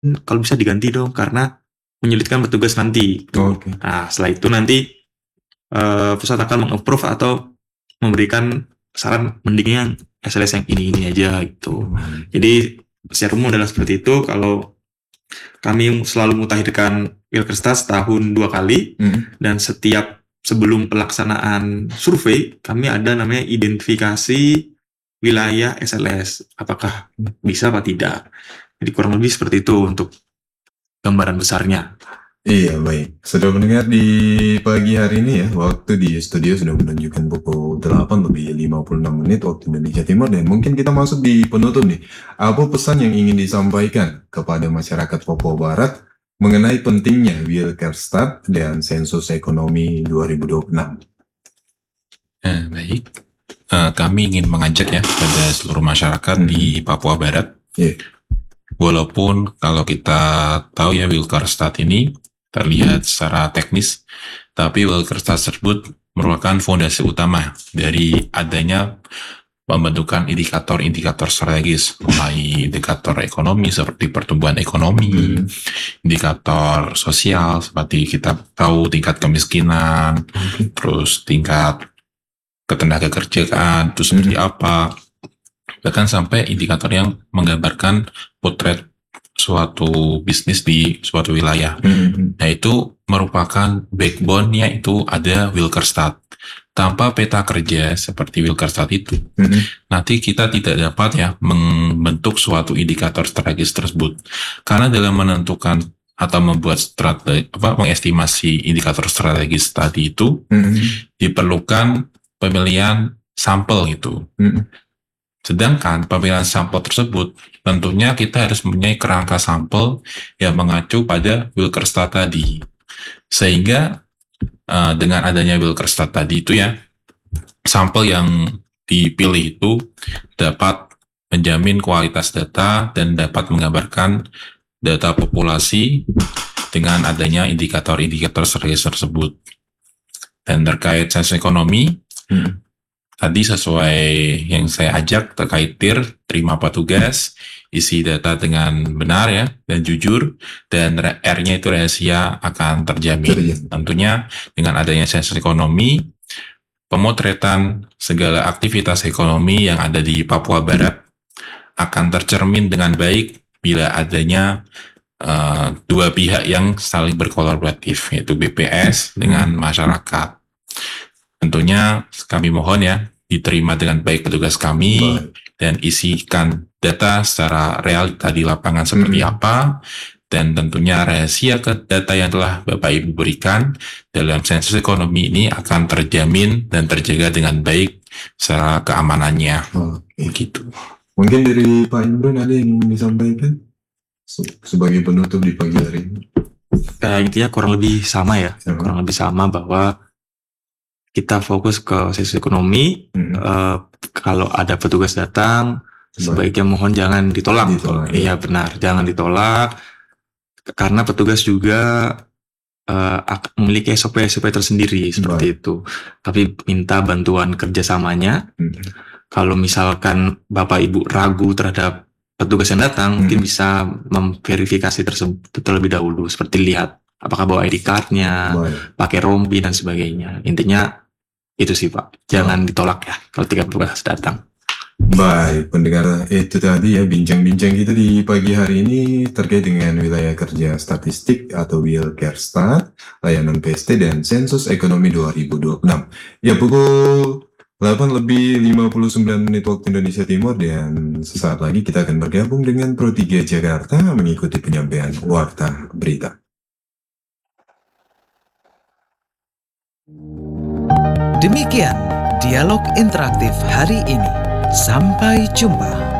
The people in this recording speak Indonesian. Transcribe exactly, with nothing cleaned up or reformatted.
kalau bisa diganti dong karena menyulitkan petugas nanti. Oh, Oke. Nah, setelah itu nanti uh, pusat akan meng-approve atau memberikan saran mendingnya S L S yang ini-ini aja gitu. Hmm. Jadi secara umum adalah seperti itu. Kalau kami selalu mutakhirkan Wilkerstat setahun dua kali, Hmm. dan setiap sebelum pelaksanaan survei kami ada namanya identifikasi wilayah S L S, apakah bisa apa tidak. Jadi kurang lebih seperti itu untuk gambaran besarnya. Iya, baik. Sudah mendengar di pagi hari ini ya, waktu di studio sudah menunjukkan pukul delapan lebih lima puluh enam menit waktu Indonesia Timur, dan mungkin kita masuk di penutup nih. Apa pesan yang ingin disampaikan kepada masyarakat Papua Barat mengenai pentingnya Wilkerstat dan sensus ekonomi dua ribu dua puluh enam? Eh, baik, uh, kami ingin mengajak ya pada seluruh masyarakat hmm. di Papua Barat. Yeah. Walaupun kalau kita tahu ya Wilkerstat ini terlihat secara teknis, tapi Wilkerstat tersebut merupakan fondasi utama dari adanya pembentukan indikator-indikator strategis, mulai indikator ekonomi seperti pertumbuhan ekonomi, hmm. indikator sosial seperti kita tahu tingkat kemiskinan, hmm. terus tingkat ketenaga kerjaan itu seperti hmm. apa, bahkan sampai indikator yang menggambarkan potret suatu bisnis di suatu wilayah. Mm-hmm. Nah, itu merupakan backbone-nya itu ada Wilkerstat. Tanpa peta kerja seperti Wilkerstat itu, mm-hmm. nanti kita tidak dapat ya membentuk suatu indikator strategis tersebut. Karena dalam menentukan atau membuat strategi apa mengestimasi indikator strategis tadi itu, mm-hmm. diperlukan pemilihan sampel itu. Mm-hmm. Sedangkan pemilihan sampel tersebut tentunya kita harus mempunyai kerangka sampel yang mengacu pada Wilkerstat tadi. Sehingga uh, dengan adanya Wilkerstat tadi itu ya, sampel yang dipilih itu dapat menjamin kualitas data dan dapat menggambarkan data populasi dengan adanya indikator-indikator strategis tersebut. Dan terkait sensus ekonomi, hmm. tadi sesuai yang saya ajak terkait T I R, terima petugas, isi data dengan benar ya, dan jujur, dan R-nya itu rahasia akan terjamin. Terjamin. Tentunya dengan adanya sensus ekonomi, pemotretan segala aktivitas ekonomi yang ada di Papua Barat akan tercermin dengan baik bila adanya uh, dua pihak yang saling berkolaboratif, yaitu B P S dengan masyarakat. Tentunya kami mohon ya, diterima dengan baik petugas kami, baik. Dan isikan data secara realita di lapangan seperti hmm. apa, dan tentunya rahasia ke data yang telah Bapak Ibu berikan dalam sensus ekonomi ini akan terjamin dan terjaga dengan baik secara keamanannya. Oke. Begitu. Mungkin dari Pak Imran ada yang ingin disampaikan sebagai penutup di pagi hari ini? Nah, intinya kurang lebih sama ya, sama. kurang lebih sama bahwa kita fokus ke sensus ekonomi. hmm. uh, kalau ada petugas datang, sebaiknya mohon jangan ditolak. ditolak Iya ya. Benar, jangan ditolak, karena petugas juga uh, memiliki S O P-S O P tersendiri seperti Baik. itu. Tapi minta bantuan kerjasamanya. hmm. Kalau misalkan Bapak Ibu ragu terhadap petugas yang datang, hmm. mungkin bisa memverifikasi tersebut terlebih dahulu, seperti lihat apakah bawa I D card-nya, Baik. pakai rompi dan sebagainya. Intinya itu sih Pak, jangan ditolak ya kalau tiga petugas datang. Baik, pendengar, itu tadi ya bincang-bincang kita di pagi hari ini terkait dengan wilayah kerja statistik atau Wilkerstat, layanan P S T dan sensus ekonomi dua ribu dua puluh enam. Ya, pukul delapan lebih lima puluh sembilan menit waktu Indonesia Timur, dan sesaat lagi kita akan bergabung dengan Pro tiga Jakarta mengikuti penyampaian warta berita. Demikian dialog interaktif hari ini. Sampai jumpa.